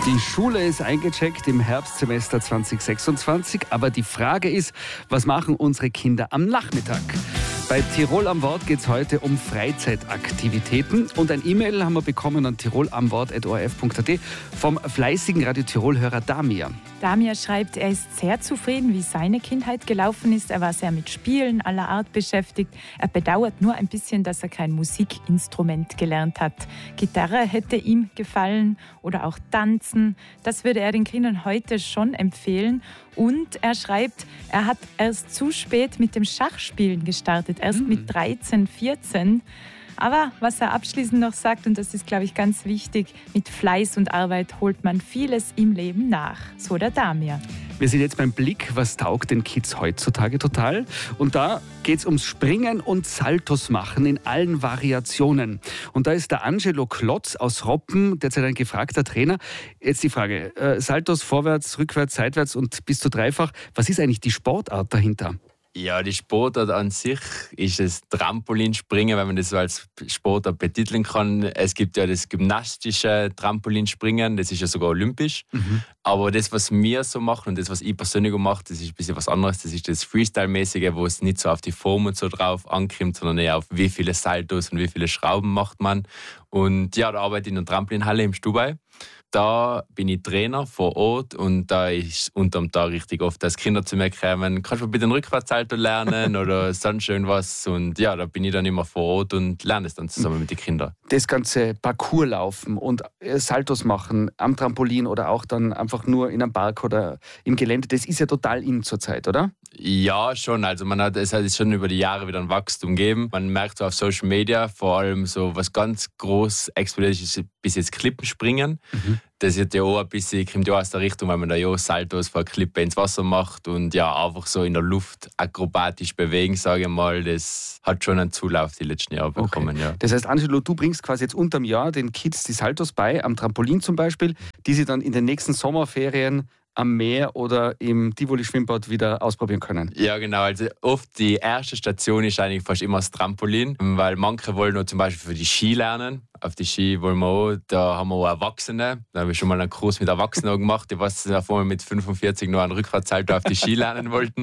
Die Schule ist eingecheckt im Herbstsemester 2026, aber die Frage ist, was machen unsere Kinder am Nachmittag? Bei Tirol am Wort geht es heute um Freizeitaktivitäten und ein E-Mail haben wir bekommen an tirolamwort.orf.at vom fleißigen Radio Tirol-Hörer Damir. Damir schreibt, er ist sehr zufrieden, wie seine Kindheit gelaufen ist. Er war sehr mit Spielen aller Art beschäftigt. Er bedauert nur ein bisschen, dass er kein Musikinstrument gelernt hat. Gitarre hätte ihm gefallen oder auch Tanzen. Das würde er den Kindern heute schon empfehlen. Und er schreibt, er hat erst zu spät mit dem Schachspielen gestartet, erst mit 13, 14. Aber was er abschließend noch sagt, und das ist, glaube ich, ganz wichtig, mit Fleiß und Arbeit holt man vieles im Leben nach. So der Damir. Wir sind jetzt beim Blick, was taugt den Kids heutzutage total. Und da geht es ums Springen und Saltos machen in allen Variationen. Und da ist der Angelo Klotz aus Roppen derzeit ein gefragter Trainer. Jetzt die Frage, Saltos vorwärts, rückwärts, seitwärts und bis zu dreifach. Was ist eigentlich die Sportart dahinter? Ja, die Sportart an sich ist das Trampolinspringen, wenn man das so als Sportart betiteln kann. Es gibt ja das gymnastische Trampolinspringen, das ist ja sogar olympisch. Aber das, was wir so machen und das, was ich persönlich mache, das ist ein bisschen was anderes. Das ist das Freestyle-mäßige, wo es nicht so auf die Form und so drauf ankommt, sondern eher auf wie viele Saltos und wie viele Schrauben macht man. Und ja, da arbeite ich in der Trampolinhalle im Stubai. Da bin ich Trainer vor Ort und da ist unterm Tag richtig oft, dass Kinder zu mir kommen, kannst du bitte einen Rückwärtssalto lernen oder sonst irgendwas. Und ja, da bin ich dann immer vor Ort und lerne es dann zusammen mit den Kindern. Das ganze Parcours laufen und Saltos machen am Trampolin oder auch dann einfach nur in einem Park oder im Gelände, das ist ja total in zurzeit, oder? Ja, schon. Also es hat schon über die Jahre wieder ein Wachstum gegeben. Man merkt so auf Social Media vor allem so, was ganz groß explodiert ist bis jetzt Klippenspringen. Das ist ja auch ein bisschen, kommt ja aus der Richtung, weil man da ja Saltos von der Klippe ins Wasser macht und ja einfach so in der Luft akrobatisch bewegen, sage ich mal. Das hat schon einen Zulauf die letzten Jahre bekommen. Okay. Ja. Das heißt, Angelo, du bringst quasi jetzt unterm Jahr den Kids die Saltos bei, am Trampolin zum Beispiel, die sie dann in den nächsten Sommerferien am Meer oder im Tivoli-Schwimmbad wieder ausprobieren können. Ja, genau. Also oft die erste Station ist eigentlich fast immer das Trampolin, weil manche wollen noch zum Beispiel für die Ski lernen. Auf die Ski wollen wir auch. Da haben wir auch Erwachsene. Da haben wir schon mal einen Kurs mit Erwachsenen gemacht, die was davor mit 45 noch einen Rückwärtssalto auf die Ski lernen wollten.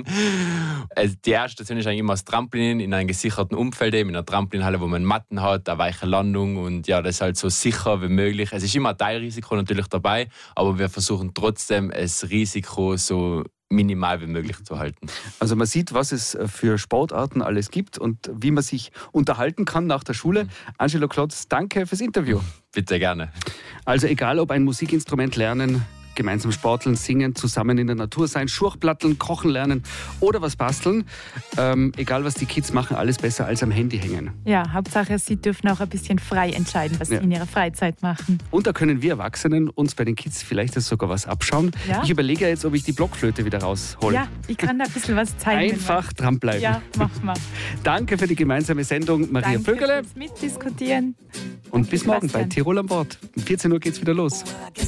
Also die erste Station ist eigentlich immer das Trampolin in einem gesicherten Umfeld, eben in einer Trampolinhalle, wo man Matten hat, eine weiche Landung und ja, das ist halt so sicher wie möglich. Es ist immer ein Teilrisiko natürlich dabei, aber wir versuchen trotzdem, das Risiko so minimal wie möglich zu halten. Also man sieht, was es für Sportarten alles gibt und wie man sich unterhalten kann nach der Schule. Angelo Klotz, danke fürs Interview. Bitte gerne. Also egal, ob ein Musikinstrument lernen, gemeinsam sporteln, singen, zusammen in der Natur sein, Schurchplatteln, kochen lernen oder was basteln. Egal, was die Kids machen, alles besser als am Handy hängen. Ja, Hauptsache, sie dürfen auch ein bisschen frei entscheiden, was sie in ihrer Freizeit machen. Und da können wir Erwachsenen uns bei den Kids vielleicht sogar was abschauen. Ja? Ich überlege jetzt, ob ich die Blockflöte wieder raushole. Ja, ich kann da ein bisschen was zeigen. Einfach dranbleiben. Ja, mach mal. Danke für die gemeinsame Sendung, Maria Vögerle. Danke fürs Mitdiskutieren. Und bis morgen bei Tirol am Wort. Um 14 Uhr geht's wieder los.